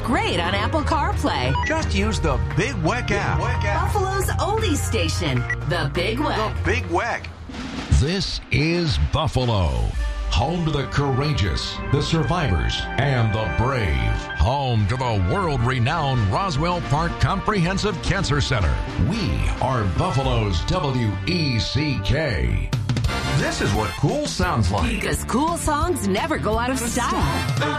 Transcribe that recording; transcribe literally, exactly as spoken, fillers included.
great on Apple CarPlay. Just use the Big Weck app. Buffalo's oldies station, The Big Weck. The Big Weck. This is Buffalo, home to the courageous, the survivors, and the brave. Home to the world-renowned Roswell Park Comprehensive Cancer Center. We are Buffalo's W E C K. This is what cool sounds like. Because cool songs never go out of style.